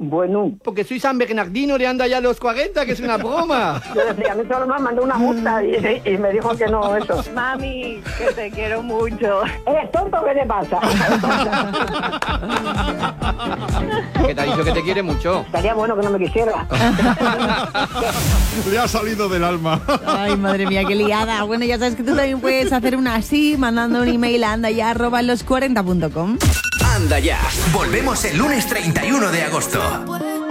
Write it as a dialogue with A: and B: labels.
A: Bueno.
B: Porque soy San Bernardino le anda ya a los 40, que es una broma.
A: Yo decía, a mí solo me mandó una multa y me dijo que no, eso.
C: Mami, que te quiero mucho.
A: ¿Eres tonto? ¿Qué te pasa?
B: Que te ha dicho que te quiere mucho.
A: Estaría bueno que no me quisiera.
D: Le ha salido del alma.
E: Ay, madre mía, qué liada. Bueno, ya sabes que tú también puedes hacer una así mandando un email a andaya@los40.com.
F: Anda ya. Volvemos el lunes 31 de agosto.